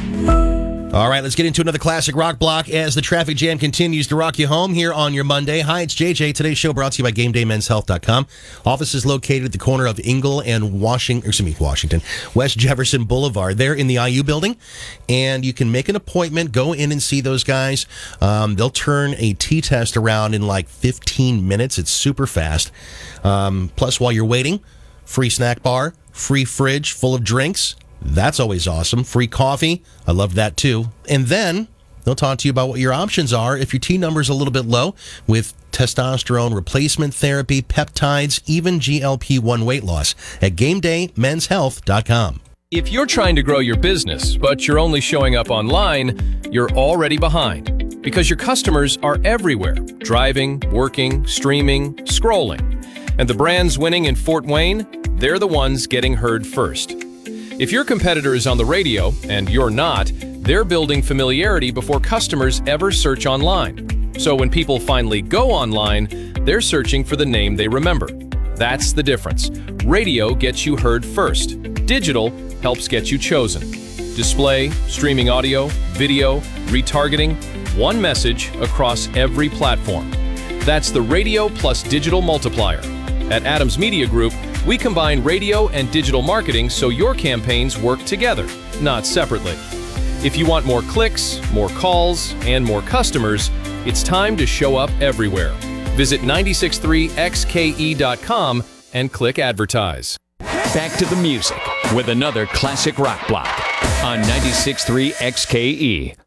All right, let's get into another classic rock block as the traffic jam continues to rock you home here on your Monday. Hi, it's JJ. Today's show brought to you by GameDayMen'sHealth.com. Office is located at the corner of Ingle and Washington, West Jefferson Boulevard. They're in the IU building, and you can make an appointment, go in and see those guys. They'll turn a T-test around in like 15 minutes. It's super fast. Plus, while you're waiting, free snack bar, free fridge full of drinks. That's always awesome. Free coffee. I love that too. And then they'll talk to you about what your options are if your T number is a little bit low with testosterone replacement therapy, peptides, even GLP-1 weight loss at GameDayMen'sHealth.com. If you're trying to grow your business, but you're only showing up online, you're already behind because your customers are everywhere, driving, working, streaming, scrolling. And the brands winning in Fort Wayne, they're the ones getting heard first. If your competitor is on the radio and you're not, they're building familiarity before customers ever search online. So when people finally go online, they're searching for the name they remember. That's the difference. Radio gets you heard first. Digital helps get you chosen. Display, streaming audio, video, retargeting, one message across every platform. That's the radio plus digital multiplier. At Adams Media Group, we combine radio and digital marketing so your campaigns work together, not separately. If you want more clicks, more calls, and more customers, it's time to show up everywhere. Visit 963xke.com and click advertise. Back to the music with another classic rock block on 96.3 XKE.